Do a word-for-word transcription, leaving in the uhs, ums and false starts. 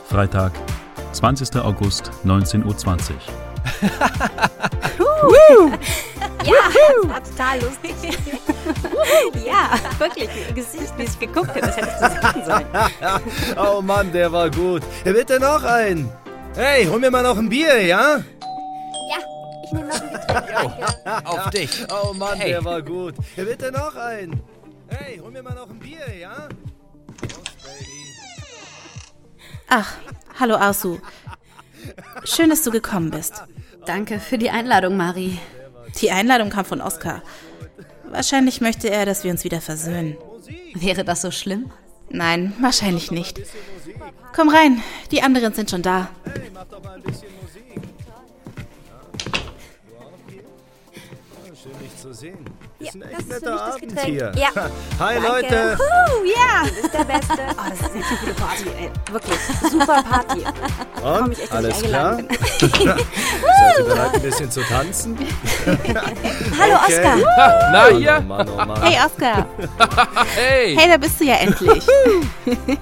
Freitag, zwanzigster August, neunzehn Uhr zwanzig. Ja, das war total lustig. Ja, wirklich, ihr Gesicht, wie ich geguckt habe, das hättest du sagen sollen. Oh Mann, der war gut. Bitte noch einen. Hey, hol mir mal noch ein Bier, ja? Ja, ich nehme noch ein Getränk. Danke. Auf dich. Oh Mann, Hey. der war gut. Bitte noch einen. Hey, hol mir mal noch ein Bier, ja? Los, Baby. Ach, hallo Asu. Schön, dass du gekommen bist. Danke für die Einladung, Mari. Die Einladung kam von Oskar. Wahrscheinlich möchte er, dass wir uns wieder versöhnen. Wäre das so schlimm? Nein, wahrscheinlich nicht. Komm rein, die anderen sind schon da. Hey, mach doch mal ein bisschen Musik. Ja, du auch hier? Ja, schön, dich zu sehen. Ist ein Ja, echt das ist netter für mich das Abend Getränk. hier. Ja. Hi, Danke. Leute. Uh, ja, du bist der Beste. Oh, das ist eine gute Party, ey. Wirklich, super Party. Komm Und, ich echt, dass alles ich klar? eingeladen bin. Seid ihr bereit, ein bisschen zu tanzen? Hallo, Okay. Oskar. Na Oh hier? Mann, oh Mann. Hey Oskar. Hey. Hey, da bist du ja endlich.